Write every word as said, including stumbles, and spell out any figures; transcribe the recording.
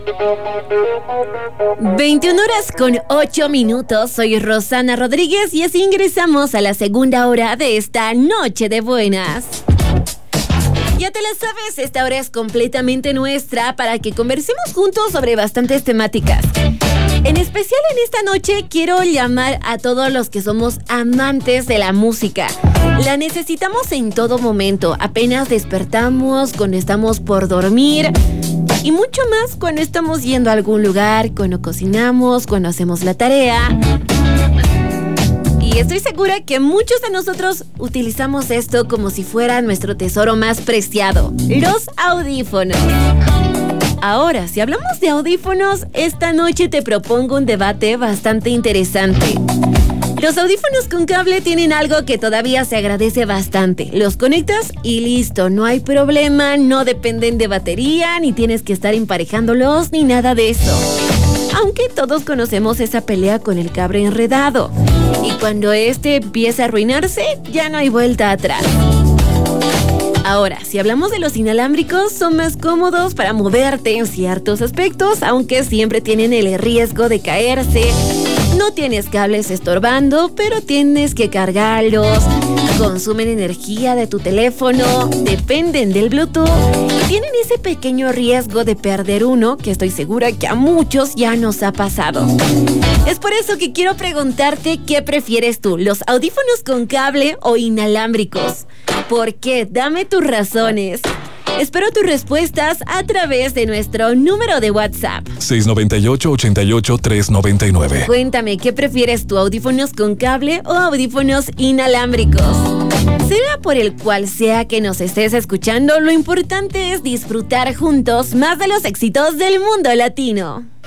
veintiuna horas con ocho minutos, soy Rosana Rodríguez y así ingresamos a la segunda hora de esta Noche de Buenas. Ya te la sabes, esta hora es completamente nuestra para que conversemos juntos sobre bastantes temáticas. En especial en esta noche quiero llamar a todos los que somos amantes de la música. La necesitamos en todo momento, apenas despertamos, cuando estamos por dormir y mucho más cuando estamos yendo a algún lugar, cuando cocinamos, cuando hacemos la tarea. Y estoy segura que muchos de nosotros utilizamos esto como si fuera nuestro tesoro más preciado, los audífonos. Ahora, si hablamos de audífonos, esta noche te propongo un debate bastante interesante. Los audífonos con cable tienen algo que todavía se agradece bastante. Los conectas y listo, no hay problema, no dependen de batería, ni tienes que estar emparejándolos, ni nada de eso. Aunque todos conocemos esa pelea con el cable enredado. Y cuando este empieza a arruinarse, ya no hay vuelta atrás. Ahora, si hablamos de los inalámbricos, son más cómodos para moverte en ciertos aspectos, aunque siempre tienen el riesgo de caerse. No tienes cables estorbando, pero tienes que cargarlos. Consumen energía de tu teléfono, dependen del Bluetooth y tienen ese pequeño riesgo de perder uno que estoy segura que a muchos ya nos ha pasado. Es por eso que quiero preguntarte qué prefieres tú, los audífonos con cable o inalámbricos. ¿Por qué? Dame tus razones. Espero tus respuestas a través de nuestro número de WhatsApp. seis nueve ocho, ocho ocho, tres nueve nueve. Cuéntame, ¿qué prefieres tú, audífonos con cable o audífonos inalámbricos? Sea por el cual sea que nos estés escuchando, lo importante es disfrutar juntos más de los éxitos del mundo latino.